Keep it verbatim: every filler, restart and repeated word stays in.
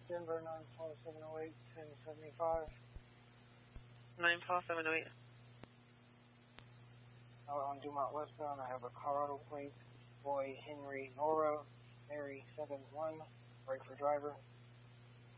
Denver nine four seven oh eight, ten seventy-five. nine four seven oh eight. Out on Dumont westbound, I have a Colorado plate, boy Henry Nora, Mary seven one, right for driver.